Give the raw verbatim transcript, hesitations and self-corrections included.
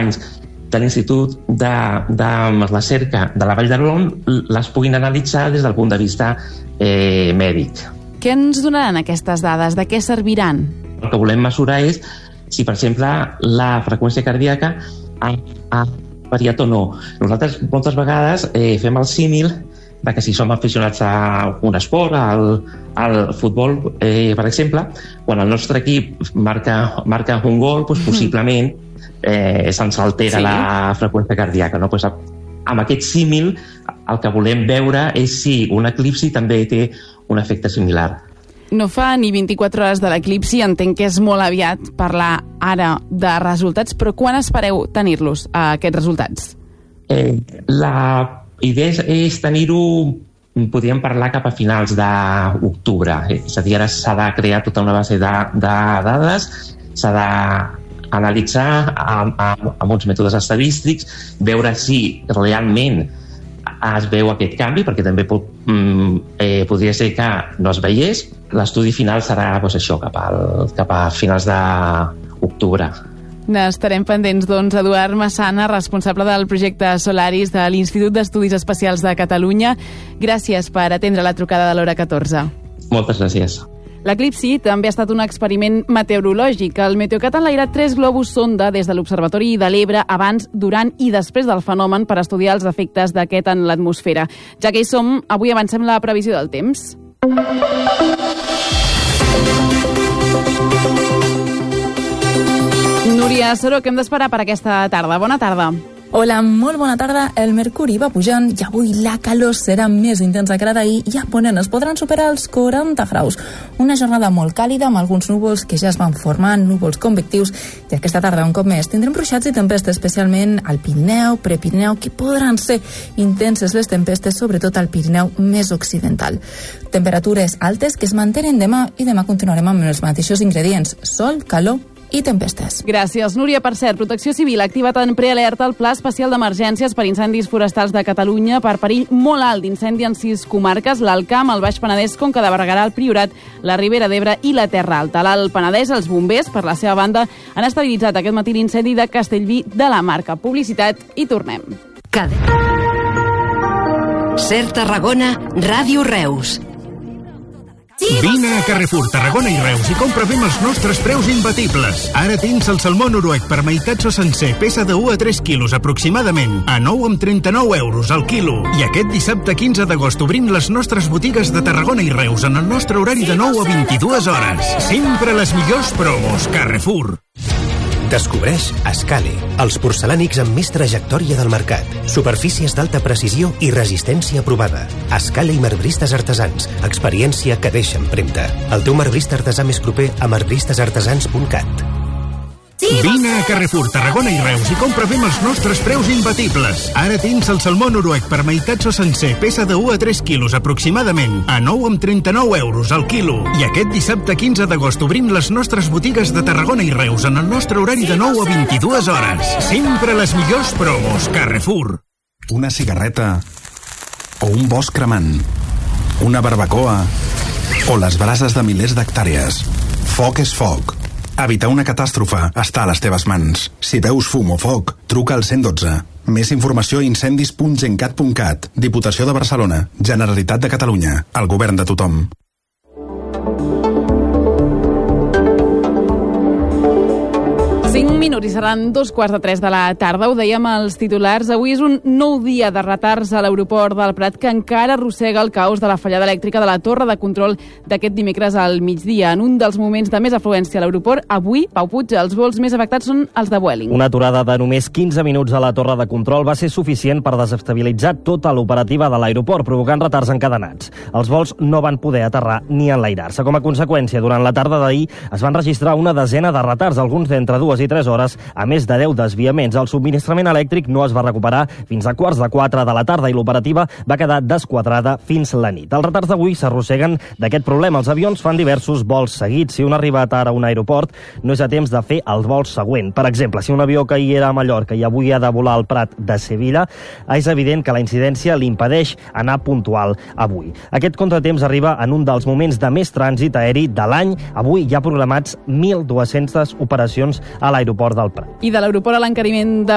companys de l'Institut de, de Recerca de la Vall d'Hebron les puguin analitzar des del punt de vista eh, mèdic. Què ens donaran aquestes dades? De què serviran? El que volem mesurar és si, per exemple, la freqüència cardíaca ha, ha variat o no. Nosaltres moltes vegades eh, fem el símil de que si som aficionats a un esport, al, al futbol, eh, per exemple, quan el nostre equip marca, marca un gol, doncs possiblement eh, se'ns altera sí. la freqüència cardíaca. No? Pues, amb aquest símil el que volem veure és si un eclipsi també té un efecte similar. No fa ni vint-i-quatre hores de l'eclipsi, entenc que és molt aviat parlar ara de resultats, però quan espereu tenir-los, aquests resultats? Eh, la idea és, és tenir-ho, podríem parlar cap a finals d'octubre, eh? És a dir, ara s'ha de crear tota una base de, de dades, s'ha d'analitzar amb, amb, amb uns mètodes estadístics, veure si realment es veu aquest canvi, perquè també pot, eh, podria ser que no es veiés. L'estudi final serà doncs, això, cap, al, cap a finals d'octubre. N'estarem pendents, doncs, Eduard Massana, responsable del projecte Solaris de l'Institut d'Estudis Espacials de Catalunya. Gràcies per atendre la trucada de l'hora catorze. Moltes gràcies. L'eclipsi també ha estat un experiment meteorològic. El Meteocat ha enlairat tres globus sonda des de l'Observatori de l'Ebre abans, durant i després del fenomen per estudiar els efectes d'aquest en l'atmosfera. Ja que hi som, avui avancem la previsió del temps. Núria Saró, què hem d'esperar per aquesta tarda? Bona tarda. Hola, molt bona tarda. El mercuri va pujant i avui la calor serà més intensa que la d'ahir i a Ponent es podran superar els quaranta graus. Una jornada molt càlida amb alguns núvols que ja es van formant, núvols convectius, i aquesta tarda, un cop més, tindrem ruixats i tempestes, especialment al Pirineu, Prepirineu, que podran ser intenses les tempestes, sobretot al Pirineu més occidental. Temperatures altes que es mantenen demà i demà continuarem amb els mateixos ingredients: sol, calor i tempestes. Gràcies, Núria. Per cert, Protecció Civil ha activat en prealerta el Pla Especial d'Emergències per incendis forestals de Catalunya per perill molt alt d'incendi en sis comarques: l'Alt Camp, el Baix Penedès, Conca de Barberà, el Priorat, la Ribera d'Ebre i la Terra Alta. A l'Alt Penedès, els bombers, per la seva banda, han estabilitzat aquest matí l'incendi de Castellví de la Marca. Publicitat i tornem. Ser Tarragona, Ràdio Reus. Vine a Carrefour, Tarragona i Reus i compra bé amb els nostres preus imbatibles. Ara tens el salmó noruec per meitats o sencer, peça de u a tres quilos aproximadament, a nou amb trenta-nou euros al quilo. I aquest dissabte quinze d'agost obrim les nostres botigues de Tarragona i Reus en el nostre horari de nou a vint-i-dues hores. Sempre les millors promos. Carrefour. Descobreix Escale, els porcelànics amb més trajectòria del mercat. Superfícies d'alta precisió i resistència provada. Escale i marbristes artesans. Experiència que deixa empremta. El teu marbrista artesà més proper a marbristes artesans punt cat. Vine a Carrefour, Tarragona i Reus i compra bé amb els nostres preus imbatibles. Ara tens el salmó noruec per meitats o sencer, peça de u a tres quilos aproximadament, a nou amb trenta-nou euros al quilo. I aquest dissabte quinze d'agost obrim les nostres botigues de Tarragona i Reus en el nostre horari de nou a vint-i-dues hores. Sempre les millors promos. Carrefour. Una cigarreta o un bosc cremant, una barbacoa o les brases de milers d'hectàrees. Foc és foc. Evitar una catàstrofe està a les teves mans. Si veus fum o foc, truca al cent dotze. Més informació a incendis punt gencat punt cat. Diputació de Barcelona. Generalitat de Catalunya. El govern de tothom. cinc minuts i seran dos quarts de tres de la tarda. Ho dèiem als titulars. Avui és un nou dia de retards a l'aeroport del Prat que encara arrossega el caos de la fallada elèctrica de la torre de control d'aquest dimecres al migdia. En un dels moments de més afluència a l'aeroport, avui, Pau Puig, els vols més afectats són els de Vueling. Una aturada de només quinze minuts a la torre de control va ser suficient per desestabilitzar tota l'operativa de l'aeroport, provocant retards encadenats. Els vols no van poder aterrar ni enlairar-se. Com a conseqüència, durant la tarda d'ahir es van registrar una desena de retards, alguns d'entre dues i tres hores, a més de deu desviaments. El subministrament elèctric no es va recuperar fins a quarts de quatre de la tarda i l'operativa va quedar desquadrada fins la nit. Els retards d'avui s'arrosseguen d'aquest problema. Els avions fan diversos vols seguits. Si un ha arribat ara a un aeroport, no és a temps de fer el vol següent. Per exemple, si un avió que hi era a Mallorca i avui ha de volar al Prat de Sevilla, és evident que la incidència li impedeix anar puntual avui. Aquest contratemps arriba en un dels moments de més trànsit aeri de l'any. Avui hi ha programats mil dues-centes operacions a l'aeroport del Prat. I de l'aeroport a l'encariment de